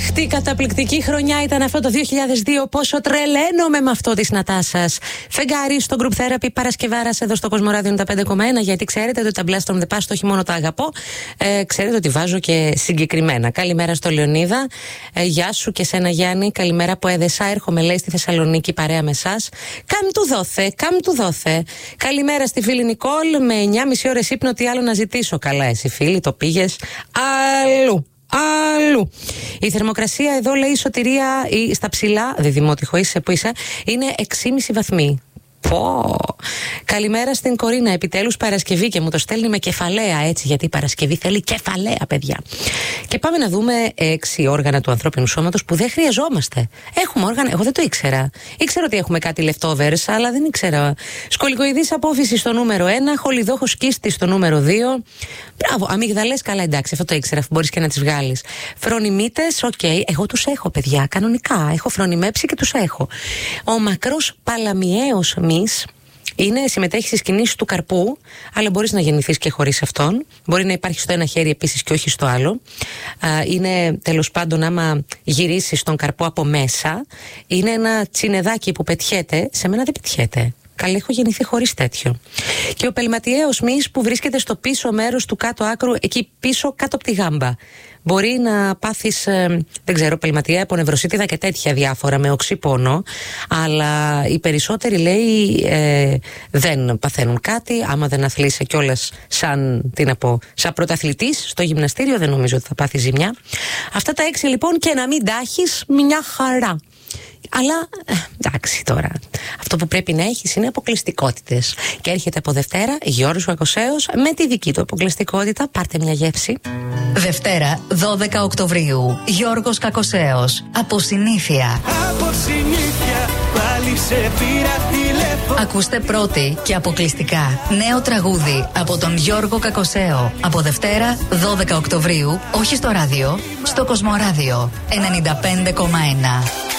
Αχ, τι καταπληκτική χρονιά ήταν αυτό το 2002. Πόσο τρελαίνομαι με αυτό της Νατάσας. Φεγγάρι στο Group Therapy Παρασκευάρας εδώ στο Κοσμοράδιο 95,1. Γιατί ξέρετε ότι τα Blast from the Past όχι μόνο τα αγαπώ, ξέρετε ότι βάζω και συγκεκριμένα. Καλημέρα στο Λεωνίδα. Γεια σου και σένα Γιάννη. Καλημέρα που έδεσα. Έρχομαι, λέει, στη Θεσσαλονίκη παρέα με εσάς. Καμ του δόθε. Καλημέρα στη φίλη Νικόλ. Με 9,5 ώρες ύπνο, τι άλλο να ζητήσω. Καλά, εσύ φίλη, το πήγες αλλού. Η θερμοκρασία εδώ, λέει, η Σωτηρία στα ψηλά, διδημότυχο είσαι που είσαι, είναι 6,5 βαθμοί. Πω. Καλημέρα στην Κορίνα. Επιτέλους Παρασκευή και μου το στέλνει με κεφαλαία, έτσι, γιατί η Παρασκευή θέλει κεφαλαία, παιδιά. Και πάμε να δούμε 6 όργανα του ανθρώπινου σώματος που δεν χρειαζόμαστε. Έχουμε όργανα, εγώ δεν το ήξερα. Ήξερα ότι έχουμε κάτι leftovers, αλλά δεν ήξερα. Σκολικοειδής απόφυση στο νούμερο 1, χολιδόχος κίστη στο νούμερο 2. Μπράβο, αμυγδαλές, καλά, εντάξει, αυτό το ήξερα, μπορείς και να τις βγάλεις. Φρονιμίτες, οκ, εγώ τους έχω, παιδιά, κανονικά. Έχω φρονιμέψει και τους έχω. Ο μακρός παλαμιαίος μυς συμμετέχει στις κινήσεις του καρπού, αλλά μπορείς να γεννηθείς και χωρίς αυτόν. Μπορεί να υπάρχει στο ένα χέρι επίσης και όχι στο άλλο. Είναι, τέλος πάντων, άμα γυρίσεις τον καρπό από μέσα, είναι ένα τσινεδάκι που πετιέται. Σε μένα δεν πετιέται. Καλά, έχω γεννηθεί χωρίς τέτοιο. Και ο πελματιαίος μυς που βρίσκεται στο πίσω μέρος του κάτω άκρου, εκεί πίσω κάτω από τη γάμπα. Μπορεί να πάθεις, δεν ξέρω, πελματιαία, απονευροσίτιδα και τέτοια διάφορα με οξύπονο, αλλά οι περισσότεροι, λέει, δεν παθαίνουν κάτι. Άμα δεν αθλείσαι κιόλας σαν πρωταθλητής στο γυμναστήριο, δεν νομίζω ότι θα πάθεις ζημιά. Αυτά τα 6 λοιπόν, και να μην τα έχεις, μια χαρά. Αλλά εντάξει τώρα, αυτό που πρέπει να έχεις είναι αποκλειστικότητες. Και έρχεται από Δευτέρα Γιώργος Κακοσέος με τη δική του αποκλειστικότητα. Πάρτε μια γεύση. Δευτέρα 12 Οκτωβρίου Γιώργος Κακοσέος. Από συνήθεια. Πάλι σε πήρα τηλέφωνο. Ακούστε πρώτη και αποκλειστικά νέο τραγούδι από τον Γιώργο Κακοσέο. Από Δευτέρα 12 Οκτωβρίου, όχι στο ράδιο, στο Κοσμοράδιο 95,1.